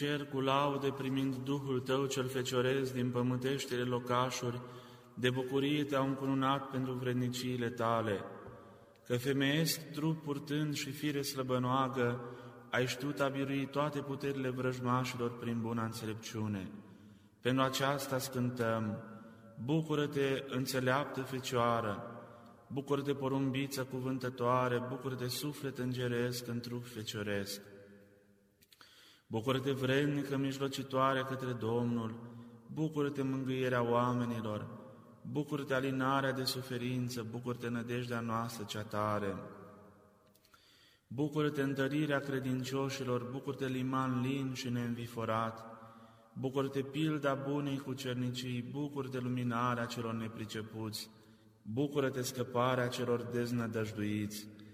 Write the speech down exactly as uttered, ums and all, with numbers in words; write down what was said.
cer cu laude primind Duhul Tău cel fecioresc din pământeștile locașuri, de bucurie Te-au încununat pentru vredniciile Tale, că femeiesc trup purtând și fire slăbănoagă, ai știut a birui toate puterile vrăjmașilor prin buna înțelepciune. Pentru aceasta scântăm, bucură-te, înțeleaptă Fecioară, bucură-te, porumbiță cuvântătoare, bucură-te, suflet îngeresc în trup fecioresc. Bucură-te, vrednică mijlocitoare către Domnul, bucură-te, mângâierea oamenilor, bucură-te, alinarea de suferință, bucură-te, nădejdea noastră cea tare. Bucură-te, întărirea credincioșilor, bucură-te, liman lin și neînviforat, bucură-te, pilda bunei cu cernicii, bucură-te, luminarea celor nepricepuți, bucură-te, scăparea celor deznădăjduiți,